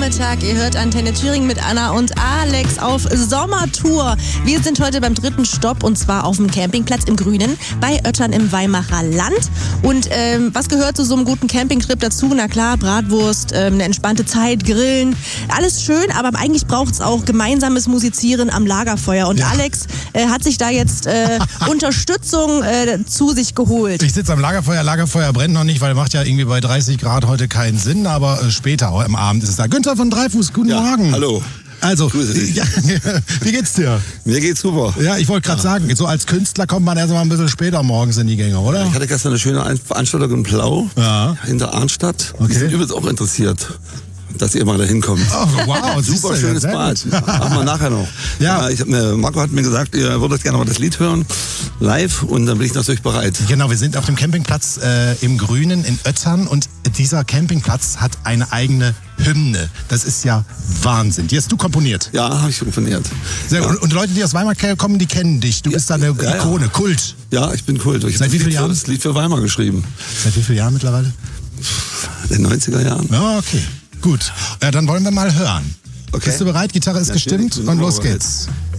Nachmittag. Ihr hört Antenne Thüringen mit Anna und Alex auf Sommertour. Wir sind heute beim dritten Stopp und zwar auf dem Campingplatz im Grünen bei Oettern im Weimarer Land. Und was gehört zu so einem guten Campingtrip dazu? Na klar, Bratwurst, eine entspannte Zeit, Grillen, alles schön, aber eigentlich braucht es auch gemeinsames Musizieren am Lagerfeuer. Und Alex hat sich da jetzt Unterstützung zu sich geholt. Ich sitze am Lagerfeuer. Lagerfeuer brennt noch nicht, weil macht ja irgendwie bei 30 Grad heute keinen Sinn, aber später am Abend ist es da. Günther von Dreifuß, guten Morgen. Hallo. Also, Grüße dich. Wie geht's dir? Mir geht's super. Ja, ich wollte gerade sagen, so als Künstler kommt man erst mal ein bisschen später morgens in die Gänge, oder? Ich hatte gestern eine schöne Veranstaltung in Plau, hinter Arnstadt. Okay. Die sind übrigens auch interessiert, dass ihr mal da hinkommt. Oh, wow, Super schönes Bad. Machen wir nachher noch. Ja. Marco hat mir gesagt, ihr würdet gerne mal das Lied hören, live, und dann bin ich natürlich bereit. Genau, wir sind auf dem Campingplatz im Grünen in Oettern und dieser Campingplatz hat eine eigene Hymne. Das ist ja Wahnsinn. Die hast du komponiert. Ja, habe ich komponiert. Sehr gut. Und Leute, die aus Weimar kommen, die kennen dich. Du bist da eine Ikone, Kult. Ja, ich bin Kult. Ich Seit wie vielen Jahren? Das Lied für Weimar geschrieben. Seit wie vielen Jahren mittlerweile? In den 90er Jahren. Ja, okay. Gut. Dann wollen wir mal hören. Okay. Bist du bereit? Gitarre ist gestimmt und los bereit. geht's.